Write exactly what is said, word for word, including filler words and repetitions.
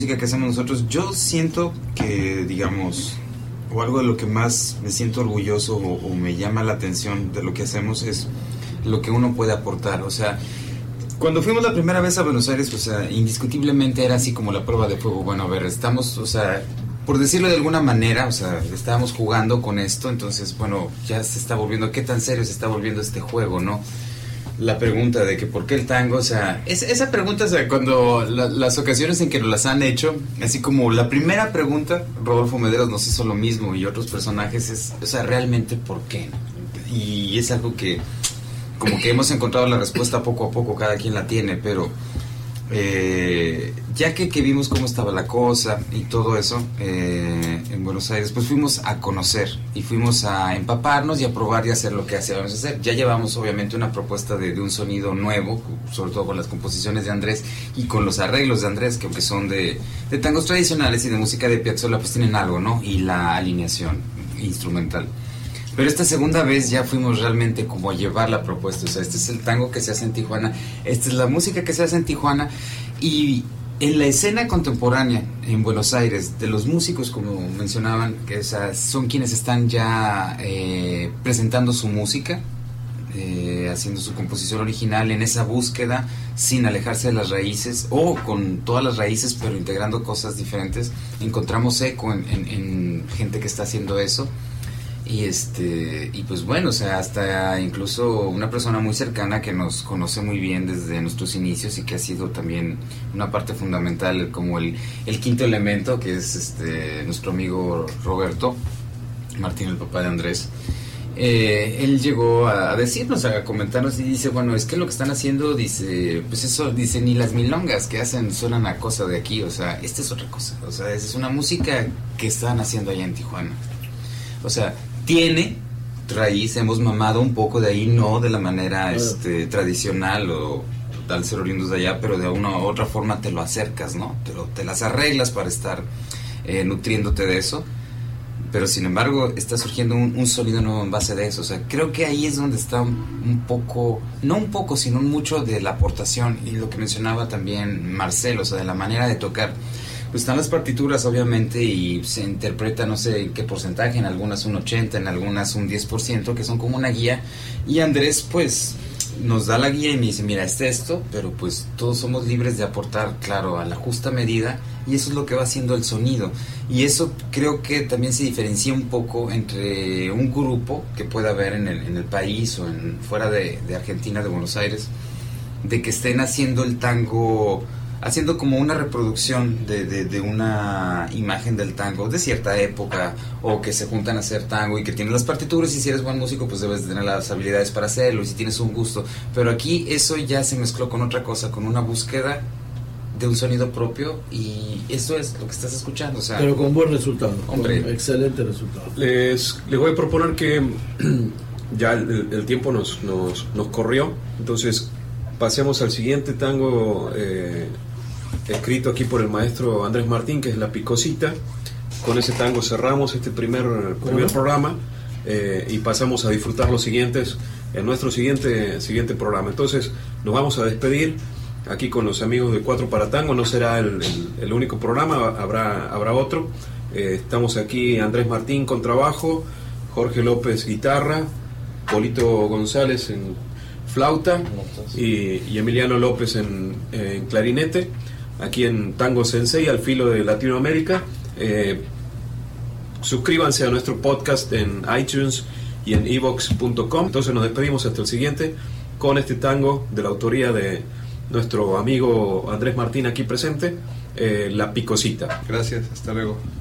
música que hacemos nosotros, yo siento que, digamos, o algo de lo que más me siento orgulloso o, o me llama la atención de lo que hacemos es lo que uno puede aportar. O sea, cuando fuimos la primera vez a Buenos Aires, o sea, indiscutiblemente era así como la prueba de fuego. Bueno, a ver, estamos, o sea, por decirlo de alguna manera, o sea, estábamos jugando con esto, entonces, bueno, ya se está volviendo, ¿qué tan serio se está volviendo este juego, no? La pregunta de que por qué el tango, o sea, es, esa pregunta, o sea, cuando la, las ocasiones en que nos las han hecho, así como la primera pregunta, Rodolfo Mederos nos hizo lo mismo y otros personajes, es, o sea, realmente por qué. Y es algo que como que hemos encontrado la respuesta poco a poco, cada quien la tiene, pero eh, ya que, que vimos cómo estaba la cosa y todo eso eh, en Buenos Aires, pues fuimos a conocer y fuimos a empaparnos y a probar y hacer lo que hacíamos hacer. Ya llevamos obviamente una propuesta de, de un sonido nuevo, sobre todo con las composiciones de Andrés y con los arreglos de Andrés, que aunque son de, de tangos tradicionales y de música de Piazzolla, pues tienen algo, ¿no? Y la alineación instrumental. Pero esta segunda vez ya fuimos realmente como a llevar la propuesta. O sea, este es el tango que se hace en Tijuana, esta es la música que se hace en Tijuana. Y en la escena contemporánea en Buenos Aires, de los músicos, como mencionaban, que o sea, son quienes están ya eh, presentando su música, eh, haciendo su composición original, en esa búsqueda, sin alejarse de las raíces, o con todas las raíces, pero integrando cosas diferentes. Encontramos eco en, en, en gente que está haciendo eso. Y este y pues bueno, o sea, hasta incluso una persona muy cercana que nos conoce muy bien desde nuestros inicios y que ha sido también una parte fundamental, como el, el quinto elemento, que es este nuestro amigo Roberto Martín, el papá de Andrés. Eh, él llegó a decirnos, a comentarnos y dice, bueno, es que lo que están haciendo, dice, pues eso, dice, ni las milongas que hacen suenan a cosa de aquí, o sea, esta es otra cosa, o sea, es una música que están haciendo allá en Tijuana. O sea, tiene raíz, hemos mamado un poco de ahí, no de la manera este, tradicional o al ser oriundos de allá, pero de una u otra forma te lo acercas, ¿no? Te, lo, te las arreglas para estar eh, nutriéndote de eso, pero sin embargo está surgiendo un, un sonido nuevo en base de eso. O sea, creo que ahí es donde está un poco, no un poco, sino mucho de la aportación y lo que mencionaba también Marcelo, o sea, de la manera de tocar. Pues están las partituras, obviamente, y se interpreta no sé en qué porcentaje, en algunas un ochenta, en algunas un diez por ciento, que son como una guía, y Andrés pues nos da la guía y me dice, mira, es esto, pero pues todos somos libres de aportar, claro, a la justa medida, y eso es lo que va haciendo el sonido, y eso creo que también se diferencia un poco entre un grupo que pueda haber en el, en el país o en, fuera de, de Argentina, de Buenos Aires, de que estén haciendo el tango, haciendo como una reproducción de, de, de una imagen del tango de cierta época, o que se juntan a hacer tango y que tienen las partituras, y si eres buen músico pues debes tener las habilidades para hacerlo, y si tienes un gusto, pero aquí eso ya se mezcló con otra cosa, con una búsqueda de un sonido propio, y eso es lo que estás escuchando, o sea, pero con buen resultado, hombre, con excelente resultado. Les, les voy a proponer que ya el, el tiempo nos, nos, nos corrió, entonces pasemos al siguiente tango eh, escrito aquí por el maestro Andrés Martín, que es La Picosita. Con ese tango cerramos este primer, primer programa eh, y pasamos a disfrutar los siguientes en nuestro siguiente, siguiente programa. Entonces nos vamos a despedir aquí con los amigos de Cuatro para Tango. No será el, el, el único programa, habrá, habrá otro. Eh, estamos aquí Andrés Martín con trabajo, Jorge López guitarra, Polito González en flauta y, y Emiliano López en, en clarinete, aquí en Tango Sensei, al filo de Latinoamérica. Eh, suscríbanse a nuestro podcast en iTunes y en evox punto com. Entonces nos despedimos hasta el siguiente con este tango de la autoría de nuestro amigo Andrés Martín aquí presente, eh, La Picosita. Gracias, hasta luego.